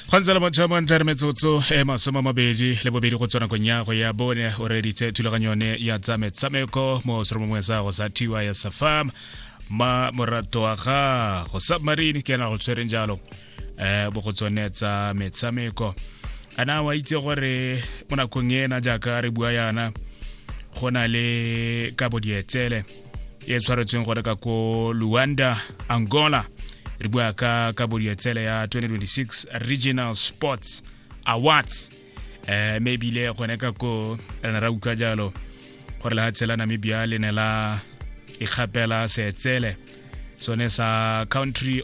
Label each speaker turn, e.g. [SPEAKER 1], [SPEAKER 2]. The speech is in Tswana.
[SPEAKER 1] Khansela motšhama ntare metsotso masoma mabedi le bobedi go tswana konyago ya bone o reditse thulaganyone ya tsa metshameko mo seromongwe sa go sa TYS-FM ma morato wa go submarine ke na go tshwereng jalo bo go tsone tsa metshameko ana wa itse gore mo nakong ena jaaka re bua yana go na le Cabo Dietele e tshwaretsweng gore ka ko Luanda, Angola. Re bua ka Cabo Dietele ya 2026 Regional Sports Awards maybe le gone ka ko re ra utlwa jalo gore la tsela Namibia le ne la ikgapela se tsele sone sa country